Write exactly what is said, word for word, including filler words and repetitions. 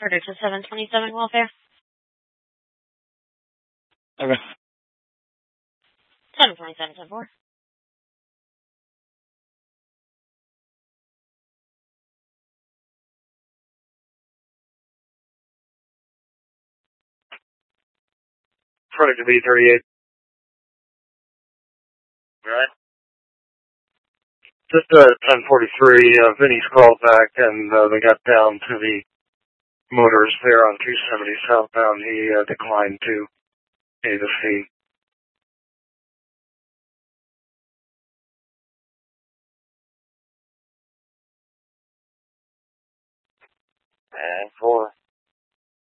Order to seven twenty-seven welfare. Okay. seven twenty-seven, ten four. Product to B thirty-eight. Right. Just uh, ten forty-three, uh, Vinny's called back, and uh, they got down to the motors there on two seventy southbound. He uh, declined to pay the fee. And four.